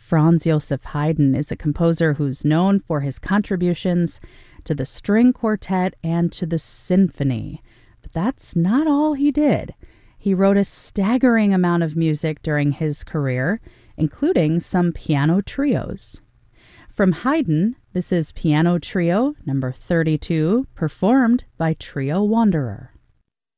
Franz Joseph Haydn is a composer who's known for his contributions to the string quartet and to the symphony. But that's not all he did. He wrote a staggering amount of music during his career, including some piano trios. From Haydn, this is Piano Trio number 32, performed by Trio Wanderer.